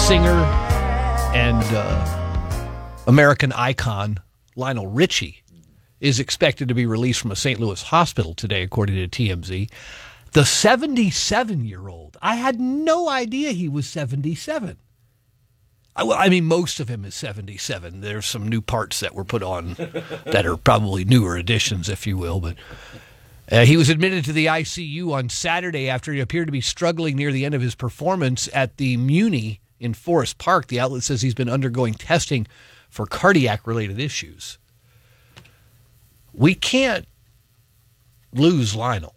singer and American icon Lionel Richie is expected to be released from a St. Louis hospital today, according to TMZ. The 77-year-old, I had no idea he was 77. I mean, most of him is 77. There's some new parts that were put on that are probably newer additions, if you will. But he was admitted to the ICU on Saturday after he appeared to be struggling near the end of his performance at the Muni in Forest Park. The outlet says he's been undergoing testing for cardiac-related issues. We can't lose Lionel.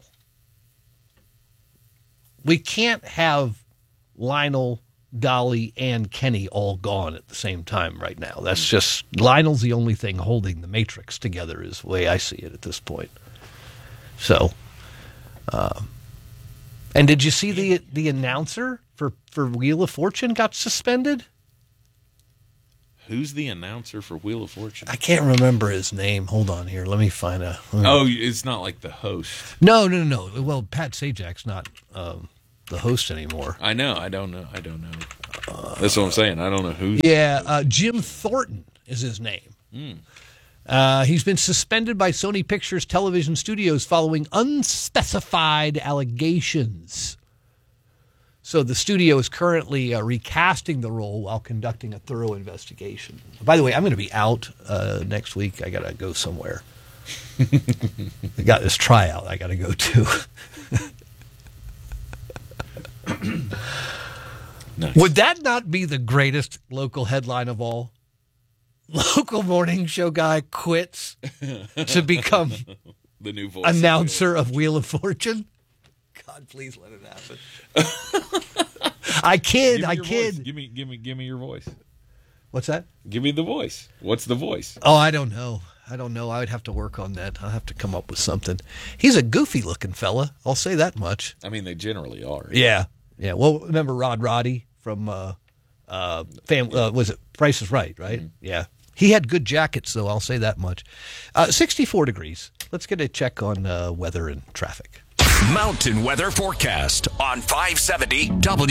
We can't have Lionel, Dolly, and Kenny all gone at the same time right now. That's just, Lionel's the only thing holding the Matrix together is the way I see it at this point. So, and did you see the announcer for Wheel of Fortune got suspended? Who's the announcer for Wheel of Fortune? I can't remember his name. Hold on here. Let me find out. Oh, it's not like the host. No. Well, Pat Sajak's not the host anymore. I know. I don't know. That's what I'm saying. I don't know who. Yeah, Jim Thornton is his name. He's been suspended by Sony Pictures Television Studios following unspecified allegations. So the studio is currently recasting the role while conducting a thorough investigation. By the way, I'm going to be out next week. I got to go somewhere. I got this tryout I got to go to. Nice. Would that not be the greatest local headline of all? Local morning show guy quits to become the new voice announcer of Wheel of Fortune. God, please let it happen. I kid. Give me your voice. What's that? Give me the voice. What's the voice? Oh, I don't know. I would have to work on that. I'll have to come up with something. He's a goofy looking fella. I'll say that much. I mean, they generally are. Yeah. Well, remember Rod Roddy from was it Price is Right? Mm-hmm. Yeah. He had good jackets, though. I'll say that much. 64 degrees. Let's get a check on weather and traffic. Mountain weather forecast on 570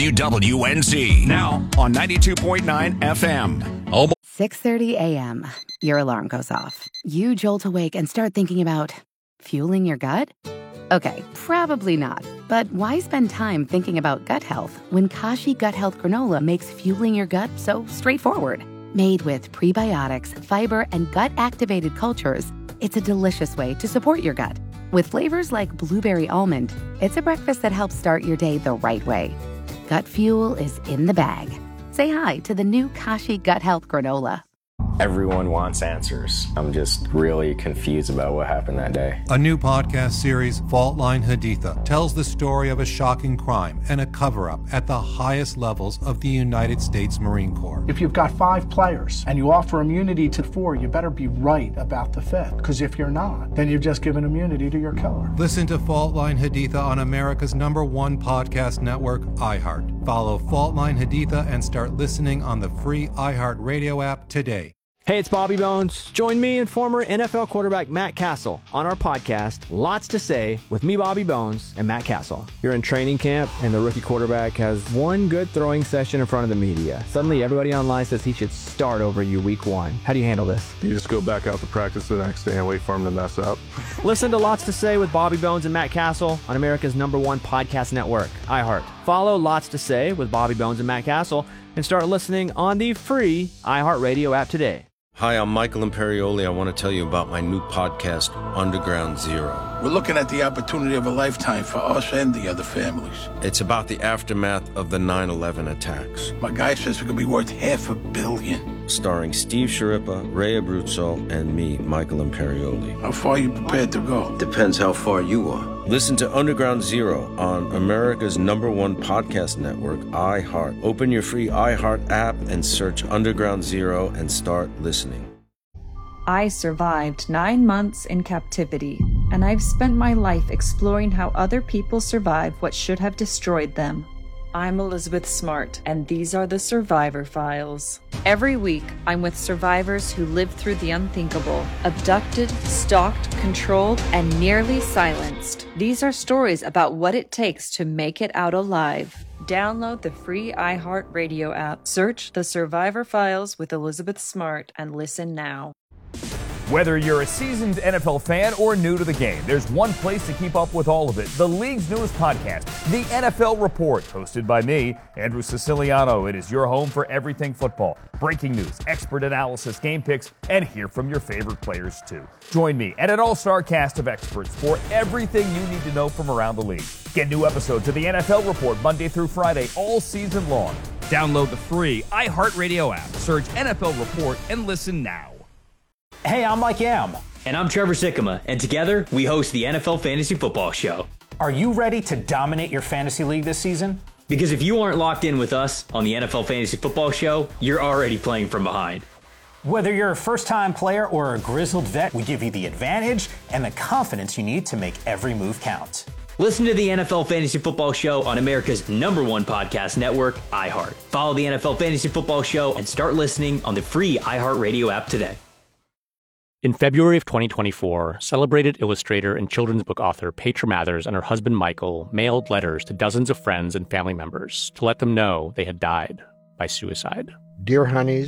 WWNZ. Now on 92.9 FM. 6:30 a.m. Your alarm goes off. You jolt awake and start thinking about fueling your gut? Okay, probably not. But why spend time thinking about gut health when Kashi Gut Health Granola makes fueling your gut so straightforward? Made with prebiotics, fiber, and gut-activated cultures, it's a delicious way to support your gut. With flavors like blueberry almond, it's a breakfast that helps start your day the right way. Gut fuel is in the bag. Say hi to the new Kashi Gut Health Granola. Everyone wants answers. I'm just really confused about what happened that day. A new podcast series, Fault Line Haditha, tells the story of a shocking crime and a cover-up at the highest levels of the United States Marine Corps. If you've got 5 players and you offer immunity to 4, you better be right about the 5th. Because if you're not, then you've just given immunity to your killer. Listen to Fault Line Haditha on America's #1 podcast network, iHeart. Follow Fault Line Haditha and start listening on the free iHeart Radio app today. Hey, it's Bobby Bones. Join me and former NFL quarterback Matt Castle on our podcast, Lots to Say, with me, Bobby Bones, and Matt Castle. You're in training camp, and the rookie quarterback has one good throwing session in front of the media. Suddenly, everybody online says he should start over you week 1. How do you handle this? You just go back out to practice the next day and wait for him to mess up. Listen to Lots to Say with Bobby Bones and Matt Castle on America's #1 podcast network, iHeart. Follow Lots to Say with Bobby Bones and Matt Castle and start listening on the free iHeart Radio app today. Hi, I'm Michael Imperioli. I want to tell you about my new podcast, Underground Zero. We're looking at the opportunity of a lifetime for us and the other families. It's about the aftermath of the 9/11 attacks. My guy says it could be worth $500 million. Starring Steve Sciarippa, Ray Abruzzo, and me, Michael Imperioli. How far are you prepared to go? Depends how far you are. Listen to Underground Zero on America's #1 podcast network, iHeart. Open your free iHeart app and search Underground Zero and start listening. I survived 9 months in captivity, and I've spent my life exploring how other people survive what should have destroyed them. I'm Elizabeth Smart, and these are the Survivor Files. Every week, I'm with survivors who lived through the unthinkable, abducted, stalked, controlled, and nearly silenced. These are stories about what it takes to make it out alive. download the free iHeartRadio app. Search The Survivor Files with Elizabeth Smart and listen now. Whether you're a seasoned NFL fan or new to the game, there's one place to keep up with all of it. The league's newest podcast, The NFL Report, hosted by me, Andrew Siciliano. It is your home for everything football. Breaking news, expert analysis, game picks, and hear from your favorite players too. Join me and an all-star cast of experts for everything you need to know from around the league. Get new episodes of The NFL Report Monday through Friday all season long. Download the free iHeartRadio app. Search NFL Report and listen now. Hey, I'm Mike Yam. And I'm Trevor Sikkema, and together we host the NFL Fantasy Football Show. Are you ready to dominate your fantasy league this season? Because if you aren't locked in with us on the NFL Fantasy Football Show, you're already playing from behind. Whether you're a first-time player or a grizzled vet, we give you the advantage and the confidence you need to make every move count. Listen to the NFL Fantasy Football Show on America's #1 podcast network, iHeart. Follow the NFL Fantasy Football Show and start listening on the free iHeartRadio app today. In February of 2024, celebrated illustrator and children's book author Petra Mathers and her husband Michael mailed letters to dozens of friends and family members to let them know they had died by suicide. Dear Honeys,